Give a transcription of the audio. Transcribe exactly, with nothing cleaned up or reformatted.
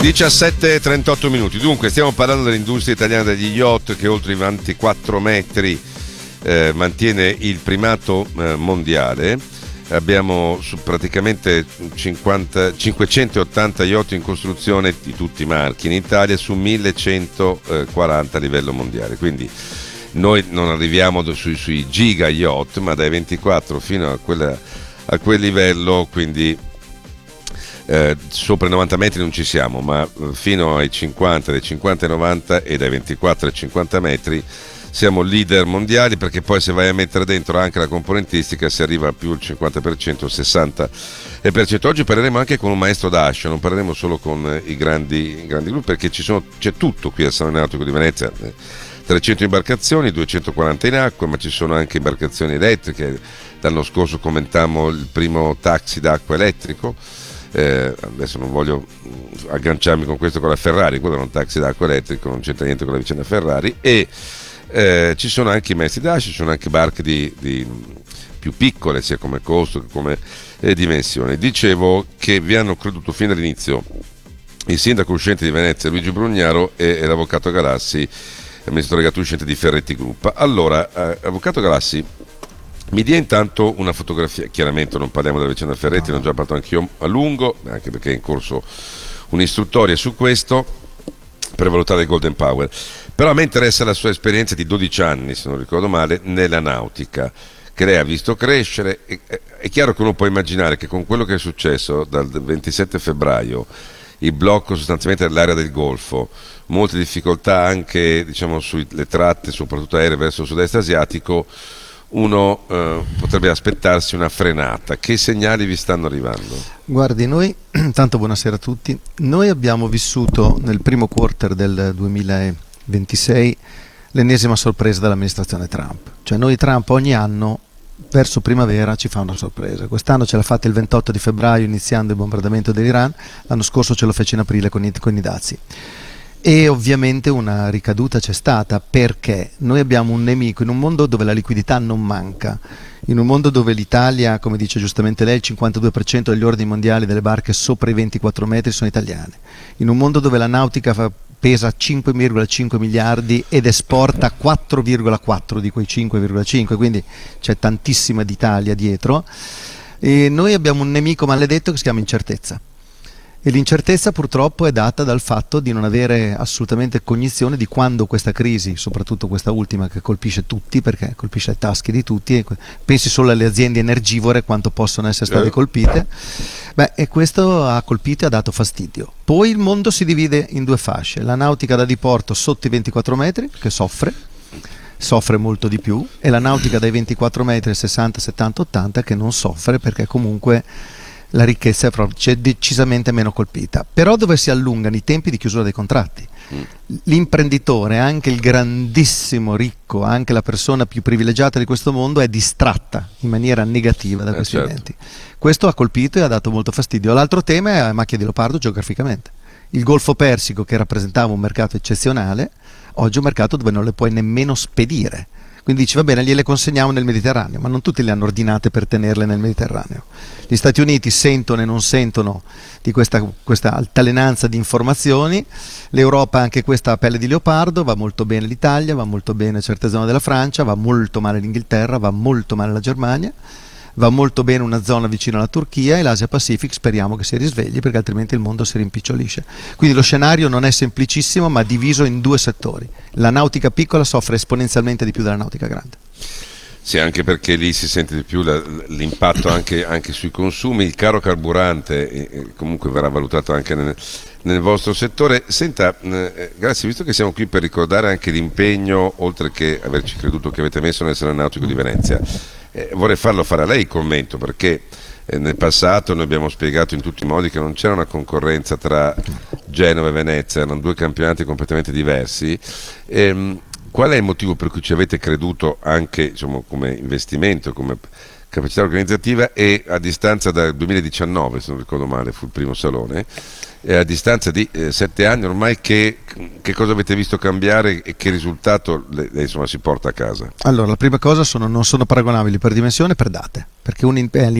diciassette e trentotto minuti. Dunque stiamo parlando dell'industria italiana degli yacht che oltre i ventiquattro metri eh, mantiene il primato eh, mondiale. Abbiamo su praticamente cinquanta, cinquecentottanta yacht in costruzione di tutti i marchi in Italia su millecentoquaranta a livello mondiale, quindi noi non arriviamo sui, sui giga yacht, ma dai ventiquattro fino a, quella, a quel livello, quindi eh, sopra i novanta metri non ci siamo, ma fino ai cinquanta, dai cinquanta ai novanta e dai ventiquattro ai cinquanta metri siamo leader mondiali, perché poi se vai a mettere dentro anche la componentistica si arriva a più il cinquanta per cento, il sessanta per cento. Oggi parleremo anche con un maestro d'ascia, non parleremo solo con i grandi, i grandi gruppi, perché ci sono, c'è tutto qui al Salone Nautico di Venezia, trecento imbarcazioni, duecentoquaranta in acqua, ma ci sono anche imbarcazioni elettriche. L'anno scorso commentammo il primo taxi d'acqua elettrico, eh, adesso non voglio agganciarmi con questo con la Ferrari, quello è un taxi d'acqua elettrico, non c'entra niente con la vicenda Ferrari. E Eh, ci sono anche i maestri d'ascia, ci sono anche barche di, di più piccole sia come costo che come eh, dimensione. Dicevo che vi hanno creduto fin dall'inizio il sindaco uscente di Venezia Luigi Brugnaro e, e l'avvocato Galassi, amministratore delegato uscente di Ferretti Group. Allora, eh, avvocato Galassi, mi dia intanto una fotografia. Chiaramente non parliamo della vicenda Ferretti, ne ho già parlato anch'io a lungo, anche perché è in corso un'istruttoria su questo per valutare il Golden Power. Però a me interessa la sua esperienza di dodici anni, se non ricordo male, nella nautica, che lei ha visto crescere. È chiaro che uno può immaginare che con quello che è successo dal ventisette febbraio, il blocco sostanzialmente dell'area del Golfo, molte difficoltà anche, diciamo, sulle tratte, soprattutto aeree verso il sud-est asiatico, uno eh, potrebbe aspettarsi una frenata. Che segnali vi stanno arrivando? Guardi, noi, tanto buonasera a tutti, noi abbiamo vissuto nel primo quarter del duemilaventisei l'ennesima sorpresa dell'amministrazione Trump. Cioè noi Trump ogni anno verso primavera ci fa una sorpresa. Quest'anno ce l'ha fatta il ventotto di febbraio iniziando il bombardamento dell'Iran, l'anno scorso ce lo fece in aprile con i, con i dazi. E ovviamente una ricaduta c'è stata, perché noi abbiamo un nemico in un mondo dove la liquidità non manca, in un mondo dove l'Italia, come dice giustamente lei, il cinquantadue per cento degli ordini mondiali delle barche sopra i ventiquattro metri sono italiane, in un mondo dove la nautica fa, pesa cinque virgola cinque miliardi ed esporta quattro virgola quattro di quei cinque virgola cinque, quindi c'è tantissima d'Italia dietro, e noi abbiamo un nemico maledetto che si chiama incertezza. E l'incertezza purtroppo è data dal fatto di non avere assolutamente cognizione di quando questa crisi, soprattutto questa ultima che colpisce tutti, perché colpisce le tasche di tutti, e pensi solo alle aziende energivore quanto possono essere state colpite, beh, e questo ha colpito e ha dato fastidio. Poi il mondo si divide in due fasce: la nautica da diporto sotto i ventiquattro metri, che soffre, soffre molto di più, e la nautica dai ventiquattro metri, sessanta, settanta, ottanta, che non soffre, perché comunque la ricchezza è proprio, c'è decisamente meno colpita. Però dove si allungano i tempi di chiusura dei contratti, mm. l'imprenditore, anche il grandissimo ricco, anche la persona più privilegiata di questo mondo è distratta in maniera negativa da eh, questi certo. eventi. Questo ha colpito e ha dato molto fastidio. L'altro tema è la macchia di leopardo geograficamente. Il Golfo Persico, che rappresentava un mercato eccezionale, oggi è un mercato dove non le puoi nemmeno spedire. Quindi dici, va bene, gliele consegniamo nel Mediterraneo, ma non tutti le hanno ordinate per tenerle nel Mediterraneo. Gli Stati Uniti sentono e non sentono di questa, questa altalenanza di informazioni. L'Europa anche questa a pelle di leopardo, va molto bene l'Italia, va molto bene certe zone della Francia, va molto male l'Inghilterra, va molto male la Germania, va molto bene una zona vicino alla Turchia, e l'Asia Pacific speriamo che si risvegli, perché altrimenti il mondo si rimpicciolisce. Quindi lo scenario non è semplicissimo, ma diviso in due settori. La nautica piccola soffre esponenzialmente di più della nautica grande. Sì, anche perché lì si sente di più la, l'impatto anche, anche sui consumi. Il caro carburante eh, comunque verrà valutato anche nel, nel vostro settore. Senta, eh, grazie, visto che siamo qui per ricordare anche l'impegno, oltre che averci creduto, che avete messo nel Salone Nautico di Venezia, eh, vorrei farlo fare a lei il commento, perché eh, nel passato noi abbiamo spiegato in tutti i modi che non c'era una concorrenza tra Genova e Venezia, erano due campionati completamente diversi. Ehm, Qual è il motivo per cui ci avete creduto anche, diciamo, come investimento, come capacità organizzativa, e a distanza dal duemiladiciannove, se non ricordo male, fu il primo salone, e a distanza di eh, sette anni ormai, che, che cosa avete visto cambiare e che risultato le, le, insomma, si porta a casa? Allora, la prima cosa, sono, non sono paragonabili per dimensione e per date, perché un,